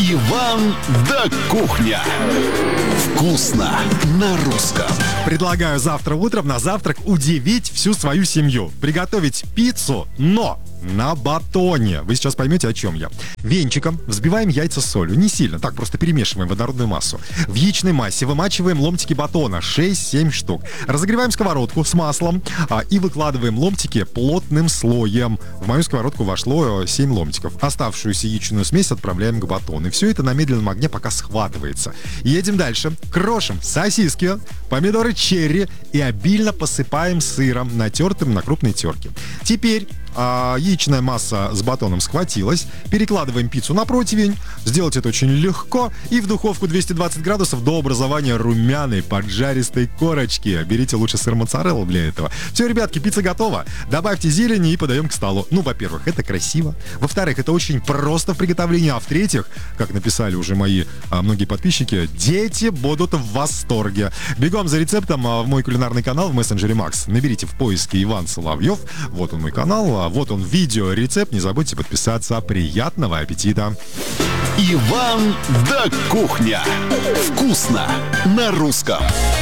Иван да кухня. Вкусно на русском. Предлагаю завтра утром на завтрак удивить всю свою семью. Приготовить пиццу, но на батоне. Вы сейчас поймете, о чем я. Венчиком взбиваем яйца с солью. Не сильно, так просто перемешиваем водородную массу. В яичной массе вымачиваем ломтики батона, 6-7 штук. Разогреваем сковородку с маслом и выкладываем ломтики плотным слоем. В мою сковородку вошло 7 ломтиков. Оставшуюся яичную смесь отправляем к батону. И все это на медленном огне пока схватывается. Едем дальше. Крошим сосиски, помидоры черри и обильно посыпаем сыром, натертым на крупной терке. Теперь яичная масса с батоном схватилась. Перекладываем пиццу на противень. Сделать это очень легко. И в духовку 220 градусов до образования румяной поджаристой корочки. Берите лучше сыр моцарелла для этого. Все, ребятки, пицца готова. Добавьте зелени и подаем к столу. Ну, во-первых, это красиво. Во-вторых, это очень просто в приготовлении. А в-третьих, как написали уже мои многие подписчики, дети будут в восторге. Бегом за рецептом в мой кулинарный канал в мессенджере Макс. Наберите в поиске Иван Соловьев. Вот он мой канал. Вот он, видео-рецепт. Не забудьте подписаться. Приятного аппетита! Иван да кухня. Вкусно на русском.